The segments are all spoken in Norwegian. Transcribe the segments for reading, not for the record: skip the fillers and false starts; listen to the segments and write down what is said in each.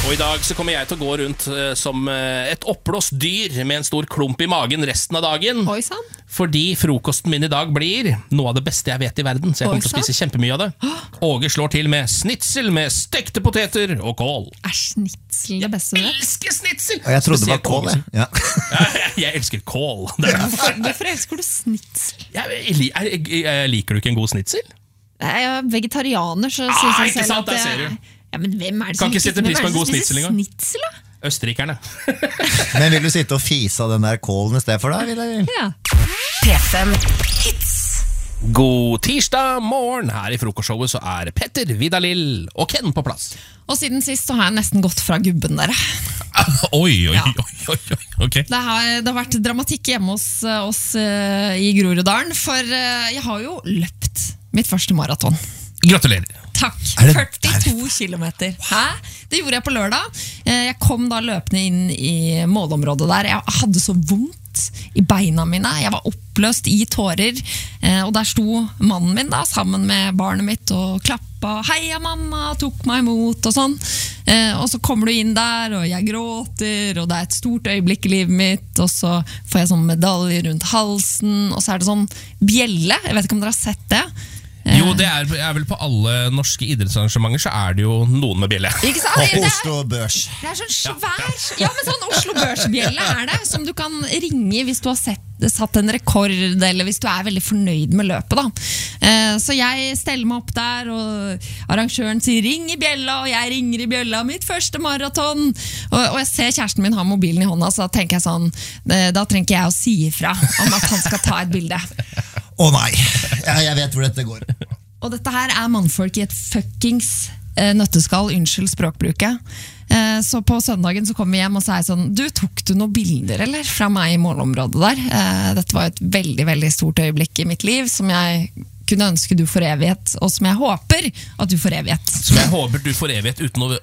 Og i dag så kommer jeg til å gå rundt som et oppblåst dyr med en stor klump i magen resten av dagen. Oi, sant? Fordi frokosten min i dag blir noe av det beste jeg vet i verden. Så jeg kommer til å spise kjempemye av det. Åge slår til med snitsel med stekte poteter og kål. Snitsel det beste du vet? Jeg elsker snitsel! Og jeg trodde det var kål, ja. Jeg elsker kål. Hvorfor elsker du snitsel? Liker du ikke en god snitsel? Jeg er vegetarianer, så synes jeg ikke selv sant, at der ser du. Ja, men hvem er det Kan som ikke sette pris på en god snitsel engang. Snitsel, da? Østerrikerne. Men vil du sitte og fise av den der kålen i stedet for deg? Ja. P5 Hits. God tirsdag morgen. Her i frokostshowet så er Petter, Vidar-Lill og Ken på plass. Og siden sist så har jeg nesten gått fra gubben dere. Oi, ok. Det har vært dramatikk hjemme hos oss i Groruddalen, for jeg har jo løpt mitt første maraton. Gratulerer. Takk. Er det 42 kilometer. Hæ? Det gjorde jeg på lørdag. Jeg kom da løpende inn i målområdet der. Jeg hadde så vondt i beina mine. Jeg var oppløst i tårer. Og der sto mannen min da, sammen med barnet mitt og klappa. Heia mamma, tok meg imot og sånn. Og så kommer du inn der, og jeg gråter, og det er et stort øyeblikk i livet mitt. Og så får jeg sånn medalje rundt halsen, og så er det sånn bjelle. Jeg vet ikke om dere har sett det. Jo, det er vel på alle norske idrettsarrangementer så er det jo noen med bjelle. Ikke sant? Og Oslo Børs. Det er sånn svær, ja, men sånn Oslo Børsbjelle er det, som du kan ringe hvis du har satt en rekord, eller hvis du er veldig fornøyd med løpet da. Så jeg steller meg opp der, og arrangøren sier ring i bjella, og jeg ringer i bjella, mitt første maraton. Og jeg ser kjæresten min ha mobilen i hånda, så da tenker jeg sånn, da trenger jeg å si ifra om at han skal ta et bilde. Å nei, jeg vet hvor dette går. Og dette her er mannfolk i et fuckings nøtteskall, unnskyld språkbruket. Så på søndagen så kom vi hjem og sa sånn, tok du noen bilder eller fra meg i målområdet der? Dette var et veldig, veldig stort øyeblikk i mitt liv som jeg kunne ønske du får evighet, og som jeg håper at du får evighet. Som jeg håper du får evighet uten å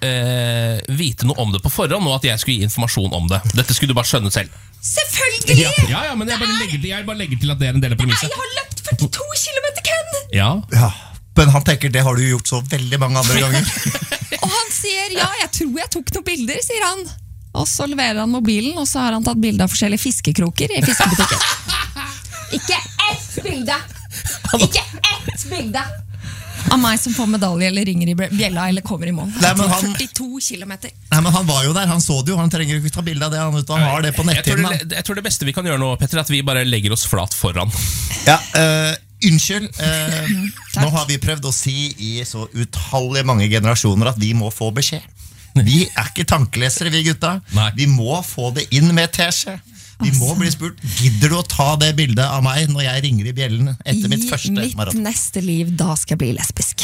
vite noe om det på forhånd, og at jeg skulle gi informasjon om det. Dette skulle du bare skjønne selv. Selvfølgelig! Ja, men jeg bare legger til at det er en del av premisset. Jeg har løpt 42 kilometer, Ken! Ja. Men han tenker, det har du gjort så veldig mange andre ganger. Og han sier, ja, jeg tror jeg tok noen bilder, sier han. Og så leverer han mobilen, og så har han tatt bilder av forskjellige fiskekroker i fiskebutikken. Ikke ett bilde! Ikke ett bilde! Av meg som får medalje eller ringer i bjella eller kommer i mål. 42 kilometer. Nei, men han var jo der, han så det jo, han trenger ikke ta bilde av det, han har det på netthinnen. Jeg tror det beste vi kan gjøre nå, Petter, er at vi bare legger oss flat foran. Ja, unnskyld, nå har vi prøvd å si i så utallige mange generasjoner at vi må få beskjed. Vi er ikke tankelesere, vi gutta. Nei. Vi må få det inn med teskje. Vi må bli spurt, gidder du å ta det bildet av meg når jeg ringer i bjellen etter mitt første maraton? I mitt neste liv, da skal jeg bli lesbisk.